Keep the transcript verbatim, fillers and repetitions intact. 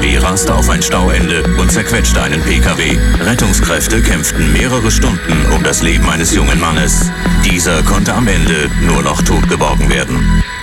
Lkw raste auf ein Stauende und zerquetschte einen Pkw. Rettungskräfte kämpften mehrere Stunden um das Leben eines jungen Mannes. Dieser konnte am Ende nur noch tot geborgen werden.